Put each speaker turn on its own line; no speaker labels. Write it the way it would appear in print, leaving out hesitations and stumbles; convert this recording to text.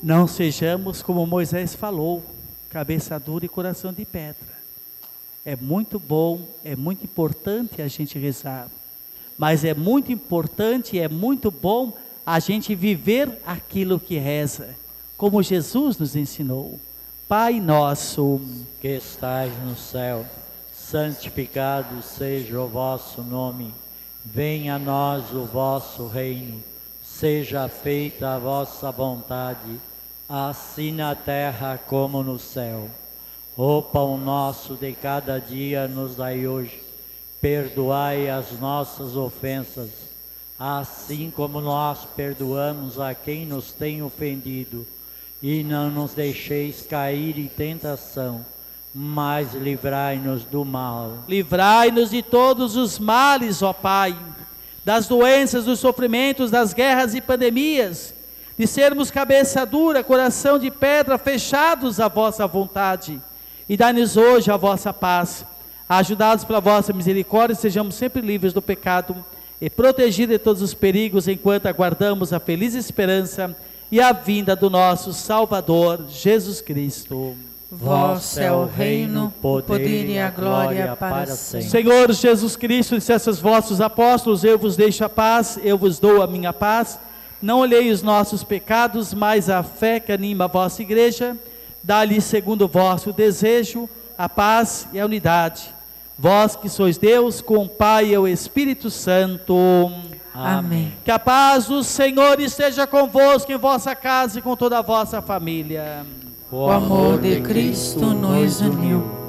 Não sejamos como Moisés falou, cabeça dura e coração de pedra. É muito bom, é muito importante a gente rezar, mas é muito importante, é muito bom a gente viver aquilo que reza, como Jesus nos ensinou. Pai nosso,
que estais no céu, santificado seja o vosso nome. Venha a nós o vosso reino. Seja feita a vossa vontade, assim na terra como no céu. O pão nosso de cada dia nos dai hoje. Perdoai as nossas ofensas, assim como nós perdoamos a quem nos tem ofendido. E não nos deixeis cair em tentação, mas livrai-nos do mal.
Livrai-nos de todos os males, ó Pai, das doenças, dos sofrimentos, das guerras e pandemias, de sermos cabeça dura, coração de pedra, fechados à vossa vontade. E dai-nos hoje a vossa paz. Ajudados pela vossa misericórdia, sejamos sempre livres do pecado e protegidos de todos os perigos, enquanto aguardamos a feliz esperança e a vinda do nosso Salvador, Jesus Cristo.
Vosso é o reino, o poder e a glória para sempre.
Senhor Jesus Cristo, disse a esses vossos apóstolos: eu vos deixo a paz, eu vos dou a minha paz. Não olhei os nossos pecados, mas a fé que anima a vossa igreja. Dá-lhe, segundo o vosso desejo, a paz e a unidade. Vós que sois Deus, com o Pai e o Espírito Santo.
Amém.
Que a paz do Senhor esteja convosco, em vossa casa e com toda a vossa família.
O amor de Cristo nos uniu.